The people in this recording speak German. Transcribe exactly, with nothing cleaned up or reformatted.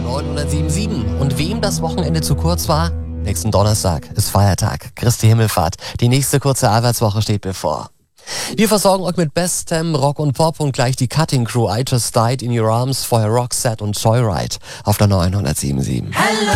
neunhundertsieben. Und wem das Wochenende zu kurz war? Nächsten Donnerstag ist Feiertag, Christi Himmelfahrt. Die nächste kurze Arbeitswoche steht bevor. Wir versorgen euch mit bestem Rock und Pop und gleich die Cutting Crew. I Just Died in Your Arms, vorher Roxette und Joyride auf der neunhundertsieben Komma sieben. Hello.